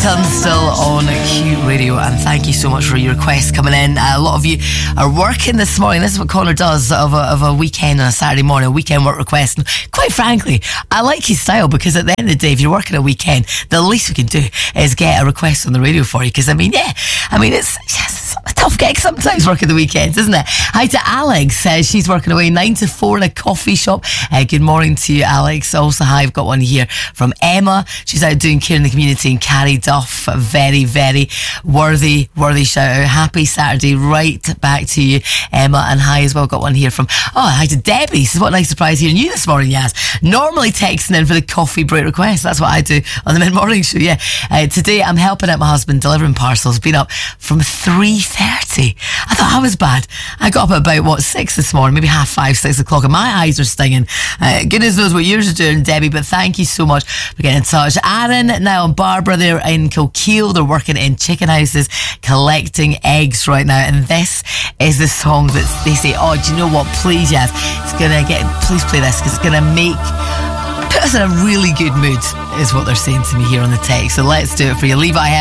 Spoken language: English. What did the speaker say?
Tunstall on Q Radio, and thank you so much for your requests coming in. A lot of you are working this morning. This is what Connor does of a weekend on a Saturday morning, a weekend work request. And quite frankly, I like his style, because at the end of the day, if you're working a weekend, the least we can do is get a request on the radio for you. Because it's a tough gig sometimes working the weekends, isn't it? Hi to Alex. She's working away 9 to 4 in a coffee shop. Good morning to you, Alex. Also, hi, I've got one here from Emma. She's out doing care in the community in Carrie Duff. Very, very worthy shout out. Happy Saturday right back to you, Emma. And hi as well, got one here from, hi to Debbie. This is what a nice surprise hearing you this morning, Yaz. Normally texting in for the coffee break request. That's what I do on the mid-morning show, yeah. Today I'm helping out my husband delivering parcels. Been up from 3:30. I thought I was bad. I got up at about 6 this morning, maybe 5:30, 6 o'clock, and my eyes are stinging. Goodness knows what yours are doing, Debbie, but thank you so much for getting in touch. Aaron now and Barbara, they're in Kilkeel. They're working in chicken houses collecting eggs right now, and this is the song that they say, do you know what, please, yes, please play this, because it's gonna put us in a really good mood, is what they're saying to me here on the text. So let's do it for you. Levi